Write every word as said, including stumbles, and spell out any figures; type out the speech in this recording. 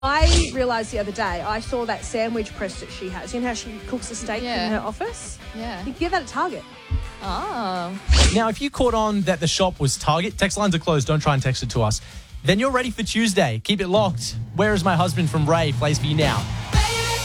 I realised the other day, I saw that sandwich press that she has. You know how she cooks a steak Yeah. in her office? Yeah. You can get that at Target. Oh. Now, if you caught on that the shop was Target, text lines are closed. Don't try and text it to us. Then you're ready for Tuesday. Keep it locked. Where is My Husband from Ray plays for you now.